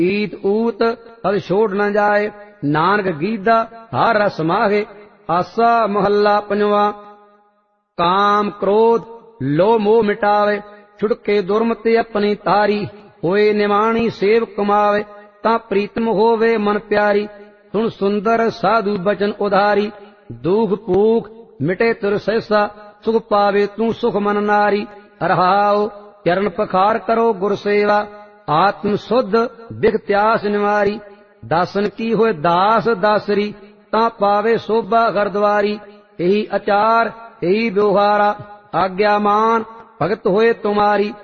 ਈਤ ਊਤ ਅਦ ਛੋੜ ਨ ਜਾਏ, ਨਾਨਕ ਗੀਦਾ ਹਰ ਰਸ ਮਾਹੇ। ਆਸਾ ਮਹੱਲਾ ਪੰਜਵਾਂ। ਕਾਮ ਕ੍ਰੋਧ ਲੋਭ ਮੋਹ ਮਿਟਾਵੇ, ਛੁਟਕੇ ਦੁਰਮਤਿ ਆਪਣੀ ਤਾਰੀ। ਹੋਏ ਨਿਮਾਣੀ ਸੇਵ ਕਮਾਵੇ, ਤਾਂ ਪ੍ਰੀਤਮ ਹੋਵੇ ਮਨ ਪਿਆਰੀ। ਸੁਣ ਸੁੰਦਰ ਸਾਧੂ ਬਚਨ ਉਧਾਰੀ, ਦੁਖ ਭੂਖ ਮਿਟੇ ਤੁਰ ਸਹਿਸਾ। ਸੁਖ ਪਾਵੇ ਤੂੰ ਸੁਖ ਮਨ ਨਾਰੀ। ਰਹਾਉ ਚਰਨ ਪਖਾਰ ਕਰੋ ਗੁਰ ਸੇਵਾ, ਆਤਮ ਸੁਧ ਬਿਖ ਤਿਆਸ ਨਿਵਾਰੀ। ਦਾਸਨ ਕੀ ਹੋਏ ਦਾਸ ਦਾਸਰੀ, ਤਾਂ ਪਾਵੇ ਸੋਭਾ ਗਰਦਵਾਰੀ। ਇਹੀ ਅਚਾਰ ਇਹੀ ਵਿਵਹਾਰਾ, ਆਗਿਆ ਮਾਨ ਭਗਤ ਹੋਏ ਤੁਮਾਰੀ।